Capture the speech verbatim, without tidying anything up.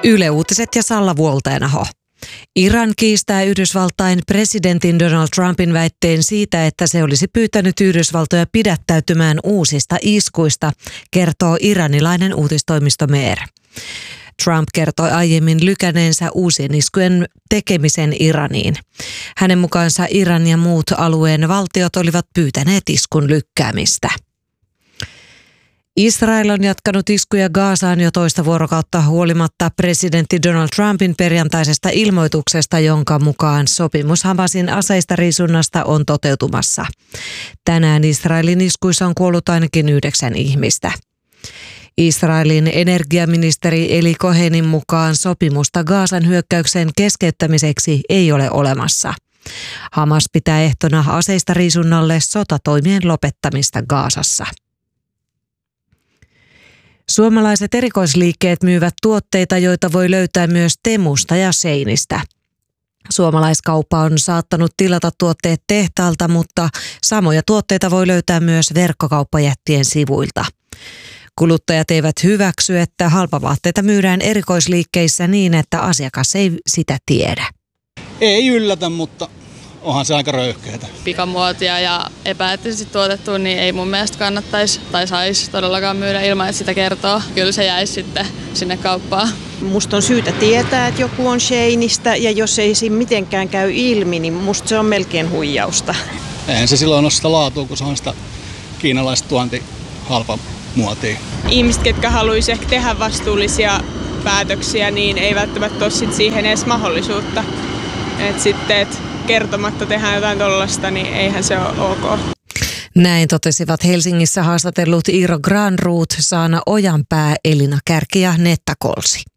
Yle Uutiset ja Salla Vuolteenaho. Iran kiistää Yhdysvaltain presidentin Donald Trumpin väitteen siitä, että se olisi pyytänyt Yhdysvaltoja pidättäytymään uusista iskuista, kertoo iranilainen uutistoimisto Mehr. Trump kertoi aiemmin lykäneensä uusien iskujen tekemisen Iraniin. Hänen mukaansa Iran ja muut alueen valtiot olivat pyytäneet iskun lykkäämistä. Israel on jatkanut iskuja Gazaan jo toista vuorokautta huolimatta presidentti Donald Trumpin perjantaisesta ilmoituksesta, jonka mukaan sopimus Hamasin aseistariisunnasta on toteutumassa. Tänään Israelin iskuissa on kuollut ainakin yhdeksän ihmistä. Israelin energiaministeri Eli Cohenin mukaan sopimusta Gazan hyökkäyksen keskeyttämiseksi ei ole olemassa. Hamas pitää ehtona aseistariisunnalle sotatoimien lopettamista Gazassa. Suomalaiset erikoisliikkeet myyvät tuotteita, joita voi löytää myös Temusta ja Sheinistä. Suomalaiskauppa on saattanut tilata tuotteet tehtaalta, mutta samoja tuotteita voi löytää myös verkkokauppajättien sivuilta. Kuluttajat eivät hyväksy, että halpavaatteita myydään erikoisliikkeissä niin, että asiakas ei sitä tiedä. Ei yllätä, mutta onhan se aika röyhkeätä. Pikamuotia ja epäeettisesti tuotettua, niin ei mun mielestä kannattaisi tai saisi todellakaan myydä ilman, että sitä kertoo. Kyllä se jäisi sitten sinne kauppaan. Musta on syytä tietää, että joku on Sheinistä, ja jos ei siinä mitenkään käy ilmi, niin musta se on melkein huijausta. Eihän se silloin ole sitä laatua, kun se on sitä kiinalaista tuonti halpa muotia. Ihmiset, ketkä haluaisi ehkä tehdä vastuullisia päätöksiä, niin ei välttämättä ole sit siihen edes mahdollisuutta. Et sitten, et kertomatta tehdään jotain tollaista, niin eihän se ole ok. Näin totesivat Helsingissä haastatellut Iiro Granroth, Saana Ojanpää, Elina Kärki ja Netta Kolsi.